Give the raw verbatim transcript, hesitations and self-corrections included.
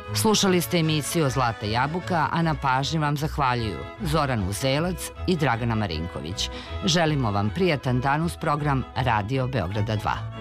Slušali ste emisiju Zlata jabuka, a na pažnji vam zahvaljuju Zoran Uzelac i Dragana Marinković. Želimo vam prijatan dan uz program Radio Beograda dva.